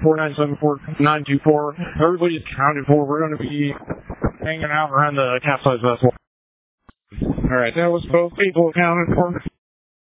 4974-924. Everybody's counted for. We're going to be hanging out around the Capsize Vessel. Alright, that was both people accounted for.